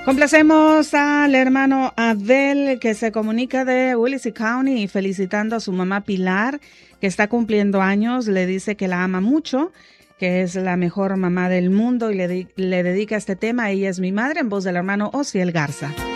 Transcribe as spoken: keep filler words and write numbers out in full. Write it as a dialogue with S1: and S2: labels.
S1: Complacemos al hermano Abel, que se comunica de Willacy County, felicitando a su mamá Pilar, que está cumpliendo años. Le dice que la ama mucho, que es la mejor mamá del mundo, y le, le dedica este tema. Ella es mi madre, en voz del hermano Osiel Garza.